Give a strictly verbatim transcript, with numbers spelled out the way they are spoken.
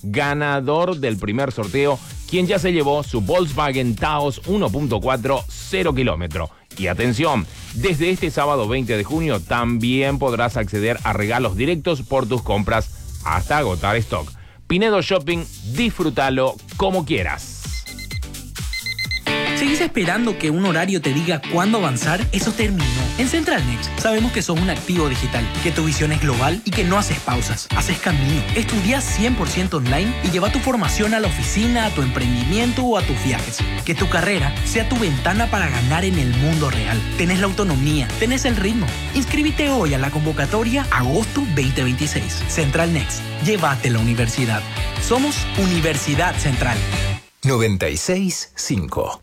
ganador del primer sorteo, quien ya se llevó su Volkswagen Taos uno punto cuatro, cero kilómetro. Y atención, desde este sábado veinte de junio también podrás acceder a regalos directos por tus compras hasta agotar stock. Pinedo Shopping, disfrútalo como quieras. ¿Seguís esperando que un horario te diga cuándo avanzar? Eso terminó. En Central Next sabemos que sos un activo digital, que tu visión es global y que no haces pausas. Haces camino. Estudiás cien por ciento online y lleva tu formación a la oficina, a tu emprendimiento o a tus viajes. Que tu carrera sea tu ventana para ganar en el mundo real. Tenés la autonomía, tenés el ritmo. Inscríbete hoy a la convocatoria agosto veinte veintiséis. Central Next. Llévate la universidad. Somos Universidad Central. noventa y seis punto cinco